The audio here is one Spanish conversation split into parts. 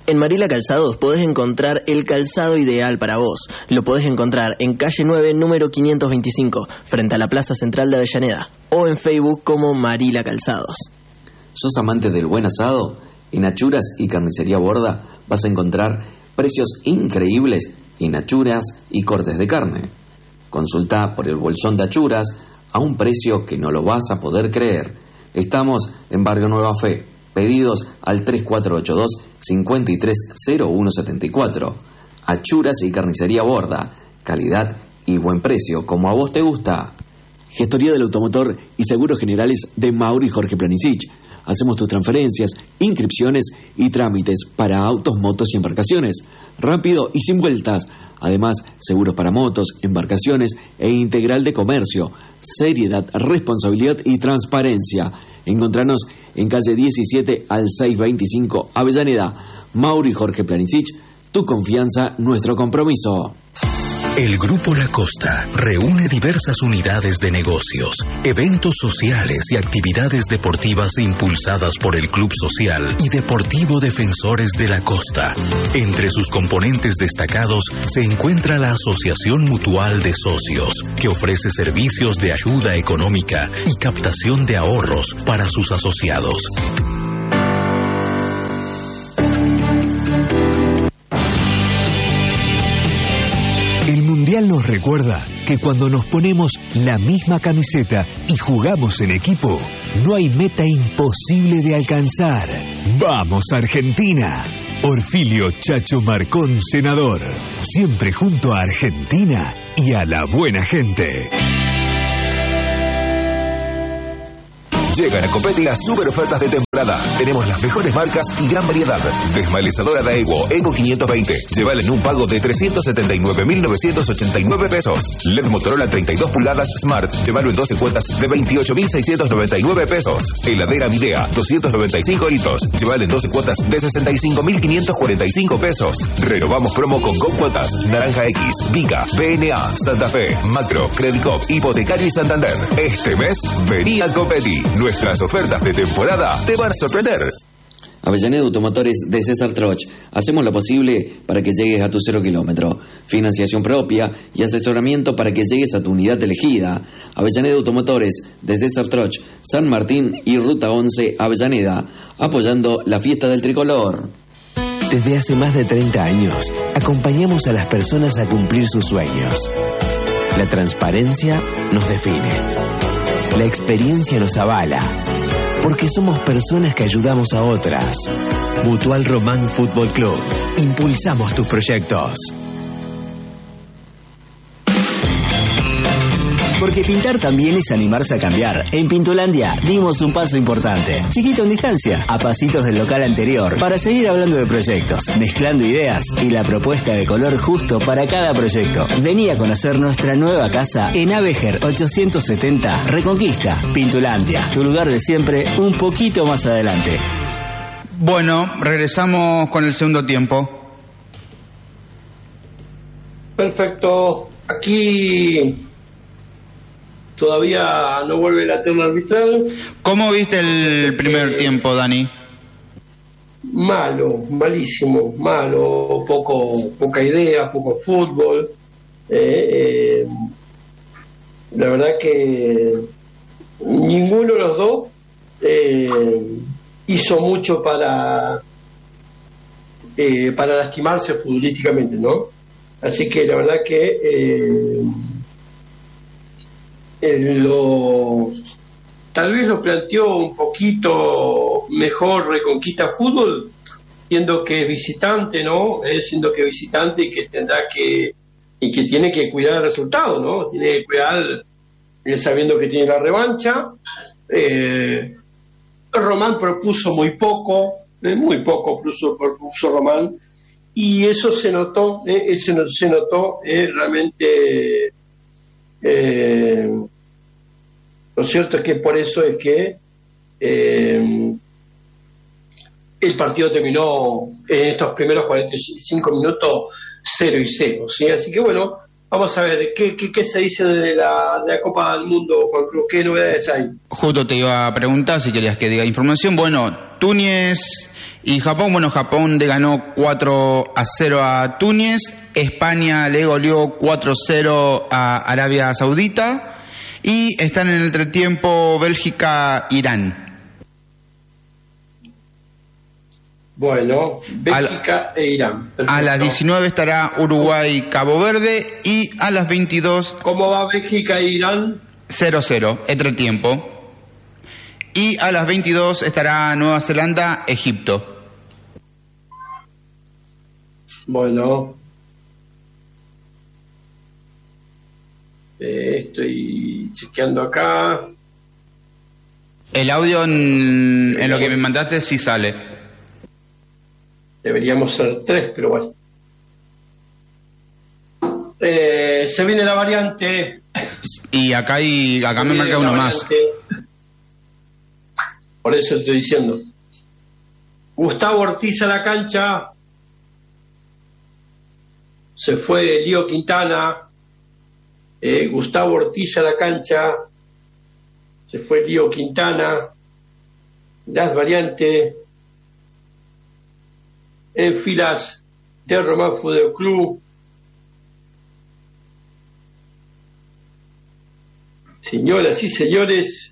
En Marila Calzados podés encontrar el calzado ideal para vos. Lo podés encontrar en calle 9, número 525, frente a la Plaza Central de Avellaneda, o en Facebook como Marila Calzados. ¿Sos amante del buen asado? En Achuras y Carnicería Borda vas a encontrar precios increíbles en achuras y cortes de carne. Consultá por el bolsón de achuras a un precio que no lo vas a poder creer. Estamos en Barrio Nueva Fe. Pedidos al 3482-530174. Achuras y Carnicería Borda. Calidad y buen precio, como a vos te gusta. Gestoría del automotor y seguros generales de Mauro y Jorge Planisic. Hacemos tus transferencias, inscripciones y trámites para autos, motos y embarcaciones. Rápido y sin vueltas. Además, seguros para motos, embarcaciones e integral de comercio. Seriedad, responsabilidad y transparencia. Encontranos en calle 17 al 625 Avellaneda. Mauro y Jorge Planisic, tu confianza, nuestro compromiso. El Grupo La Costa reúne diversas unidades de negocios, eventos sociales y actividades deportivas impulsadas por el Club Social y Deportivo Defensores de la Costa. Entre sus componentes destacados se encuentra la Asociación Mutual de Socios, que ofrece servicios de ayuda económica y captación de ahorros para sus asociados. El Mundial nos recuerda que cuando nos ponemos la misma camiseta y jugamos en equipo, no hay meta imposible de alcanzar. ¡Vamos, Argentina! Orfilio Chacho Marcón, senador. Siempre junto a Argentina y a la buena gente. Llegan a Copeti las super ofertas de temporada. Tenemos las mejores marcas y gran variedad. Desmalezadora Daewoo Evo 520. Llévala en un pago de 379.989 pesos. LED Motorola 32 pulgadas Smart. Llévalo en 12 cuotas de 28.699 pesos. Heladera Midea 295 litros. Llévala en 12 cuotas de 65.545 pesos. Renovamos promo con cuotas Naranja X, Vica, BNA, Santa Fe, Macro, Credicop, Hipotecario y Santander. Este mes, vení a Copeti. Nuestras ofertas de temporada te van a sorprender. Avellaneda Automotores de César Troch. Hacemos lo posible para que llegues a tu 0 kilómetro. Financiación propia y asesoramiento para que llegues a tu unidad elegida. Avellaneda Automotores de César Troch, San Martín y Ruta 11 Avellaneda. Apoyando la fiesta del tricolor. Desde hace más de 30 años, acompañamos a las personas a cumplir sus sueños. La transparencia nos define. La experiencia nos avala, porque somos personas que ayudamos a otras. Mutual Román Fútbol Club. Impulsamos tus proyectos. Porque pintar también es animarse a cambiar. En Pintulandia dimos un paso importante. Chiquito en distancia, a pasitos del local anterior, para seguir hablando de proyectos, mezclando ideas y la propuesta de color justo para cada proyecto. Vení a conocer nuestra nueva casa en Avejer 870 Reconquista. Pintulandia, tu lugar de siempre, un poquito más adelante. Bueno, regresamos con el segundo tiempo. Perfecto. Aquí todavía no vuelve la terna arbitral. ¿Cómo viste el primer tiempo, Dani? Malo, malísimo, malo, poca idea, poco fútbol. La verdad que ninguno de los dos hizo mucho para lastimarse futbolísticamente, ¿no? Así que la verdad que tal vez lo planteó un poquito mejor Reconquista Fútbol, siendo que es visitante, ¿no? Siendo que es visitante y que tiene que cuidar el resultado, ¿no? Tiene que cuidar sabiendo que tiene la revancha. Román propuso muy poco propuso Román, y eso se notó, realmente. Lo cierto es que por eso es que el partido terminó en estos primeros 45 minutos 0-0, ¿sí? Así que bueno, vamos a ver qué se dice de la Copa del Mundo, Juan Cruz, qué novedades hay. Justo te iba a preguntar si querías que diga información. Bueno, Túnez Y Japón le ganó 4-0 a Túnez. España le goleó 4-0 a Arabia Saudita. Y están en el entretiempo Bélgica-Irán. Bueno, Bélgica e Irán. Perfecto. A las 19 estará Uruguay-Cabo Verde. Y a las 22... ¿Cómo va Bélgica e Irán? 0-0, entretiempo. Y a las 22 estará Nueva Zelanda-Egipto. Bueno. Estoy chequeando acá. El audio en lo que me mandaste sí sale. Deberíamos ser 3, pero bueno. Se viene la variante. Y acá me marca uno más. Por eso estoy diciendo. Gustavo Ortiz a la cancha. Se fue Lío Quintana. Gustavo Ortiz a la cancha. Se fue Lío Quintana. Las variantes en filas de Román Fútbol Club. Señoras y señores,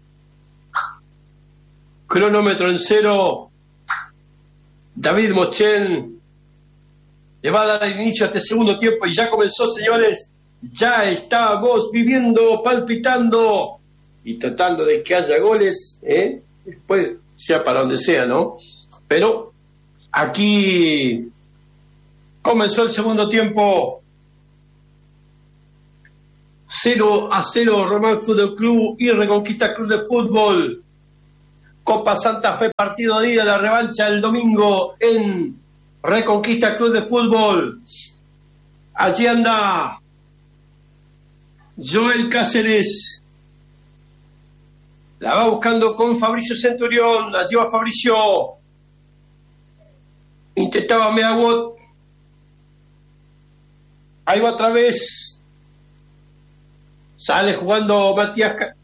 cronómetro en 0. David Mochen le va a dar el inicio a este segundo tiempo y ya comenzó, señores. Ya estamos viviendo, palpitando y tratando de que haya goles, después sea para donde sea, ¿no? Pero aquí comenzó el segundo tiempo. 0-0 Román Fútbol Club y Reconquista Club de Fútbol. Copa Santa Fe, partido de ida, la revancha el domingo en Reconquista Club de Fútbol. Allí anda Joel Cáceres. La va buscando con Fabricio Centurión. Allí va Fabricio. Intentaba Meagot. Ahí va otra vez. Sale jugando